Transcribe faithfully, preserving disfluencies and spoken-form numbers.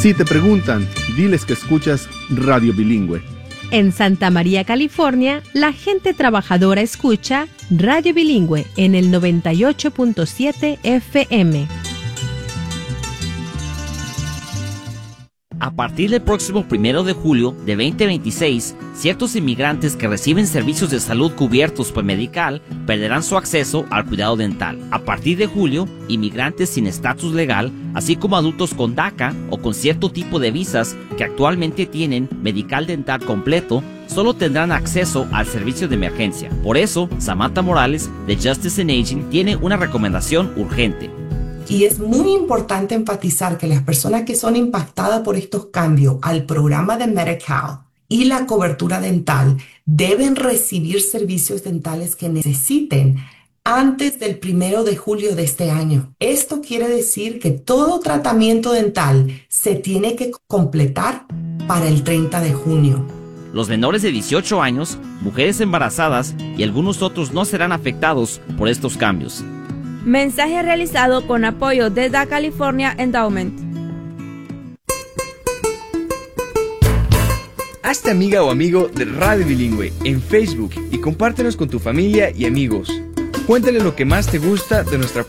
Si te preguntan, diles que escuchas Radio Bilingüe. En Santa María, California, la gente trabajadora escucha Radio Bilingüe en el noventa y ocho punto siete F M. A partir del próximo primero de julio de veinte veintiséis, ciertos inmigrantes que reciben servicios de salud cubiertos por Medical perderán su acceso al cuidado dental. A partir de julio, inmigrantes sin estatus legal, así como adultos con DACA o con cierto tipo de visas que actualmente tienen Medical dental completo, solo tendrán acceso al servicio de emergencia. Por eso, Samantha Morales, de Justice and Aging, tiene una recomendación urgente. Y es muy importante enfatizar que las personas que son impactadas por estos cambios al programa de Medi-Cal y la cobertura dental deben recibir servicios dentales que necesiten antes del primero de julio de este año. Esto quiere decir que todo tratamiento dental se tiene que completar para el treinta de junio. Los menores de dieciocho años, mujeres embarazadas y algunos otros no serán afectados por estos cambios. Mensaje realizado con apoyo de The California Endowment. Hazte amiga o amigo de Radio Bilingüe en Facebook y compártenos con tu familia y amigos. Cuéntale lo que más te gusta de nuestra